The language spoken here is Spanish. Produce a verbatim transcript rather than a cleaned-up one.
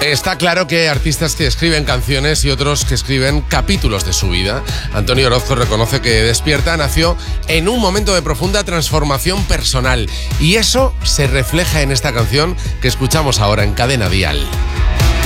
Está claro que hay artistas que escriben canciones y otros que escriben capítulos de su vida. Antonio Orozco reconoce que Despierta nació en un momento de profunda transformación personal y eso se refleja en esta canción que escuchamos ahora en Cadena Dial.